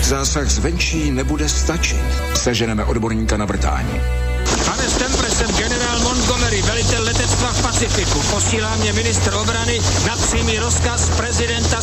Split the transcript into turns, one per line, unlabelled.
Zásah zvenčí nebude stačit. Seženeme odborníka na vrtání.
Pane Stemple, jsem generál Montgomery, velitel letectva v Pacifiku. Posílá mě ministr obrany na přímý rozkaz prezidenta